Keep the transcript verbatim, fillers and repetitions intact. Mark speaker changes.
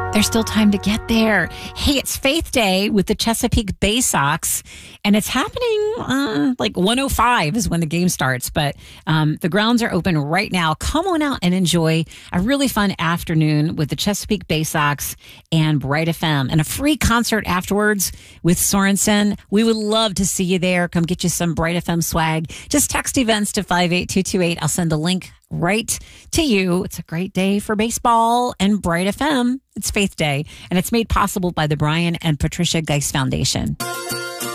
Speaker 1: There's still time to get there. Hey, it's Faith Day with the Chesapeake Bay Sox, and it's happening uh, like one oh five is when the game starts, but um, the grounds are open right now. Come on out and enjoy a really fun afternoon with the Chesapeake Bay Sox and Bright F M, and a free concert afterwards with Sorensen. We would love to see you there. Come get you some Bright F M swag. Just text events to five eight two two eight. I'll send a link right to you. It's a great day for baseball and Bright F M. It's Faith Day, and it's made possible by the Brian and Patricia Geis Foundation.